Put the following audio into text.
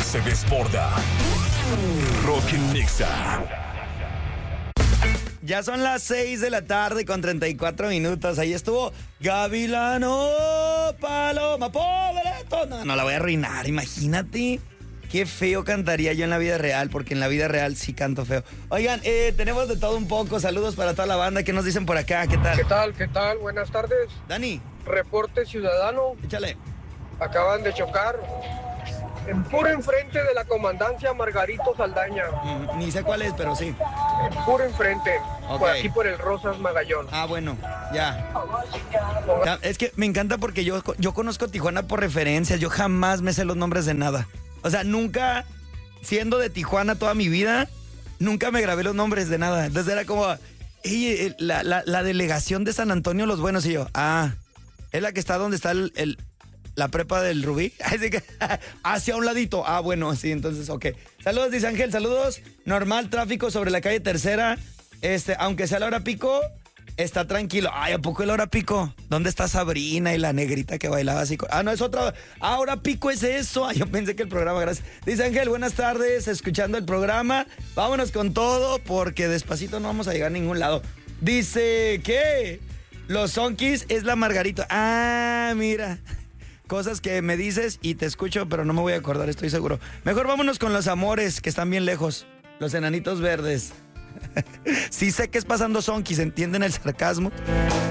se desborda. Rock en Nexa. Ya son las 6 de la tarde con 34 minutos. Ahí estuvo Gavilano Paloma, pobreto. No la voy a arruinar, imagínate. Qué feo cantaría yo en la vida real, porque en la vida real sí canto feo. Oigan, tenemos de todo un poco. Saludos para toda la banda. ¿Qué nos dicen por acá? ¿Qué tal? ¿Qué tal? Buenas tardes. Dani. Reporte ciudadano. Échale. Acaban de chocar en puro enfrente de la comandancia Margarito Saldaña. Ni sé cuál es, pero sí. En puro enfrente. Okay. Por aquí por el Rosas Magallón. Ah, bueno, ya. Es que me encanta porque yo conozco Tijuana por referencias. Yo jamás me sé los nombres de nada. O sea, nunca, siendo de Tijuana toda mi vida, nunca me grabé los nombres de nada. Entonces era como, la delegación de San Antonio Los Buenos. Y yo, es la que está donde está la prepa del Rubí. Así que, hacia un ladito. Ah, bueno, sí, entonces, ok. Saludos, dice Ángel, saludos. Normal tráfico sobre la calle Tercera. Aunque sea la hora pico, está tranquilo. Ay, ¿a poco es la hora pico? ¿Dónde está Sabrina y la negrita que bailaba así? No, es otra. Hora pico es eso. Ay, yo pensé que el programa, gracias. Dice Ángel, buenas tardes, escuchando el programa. Vámonos con todo, porque despacito no vamos a llegar a ningún lado. Dice que los Zonkis es la Margarito. Ah, mira. Cosas que me dices y te escucho, pero no me voy a acordar, estoy seguro. Mejor vámonos con los amores, que están bien lejos. Los enanitos verdes. Sí sé que es pasando Zonkis, ¿entienden el sarcasmo?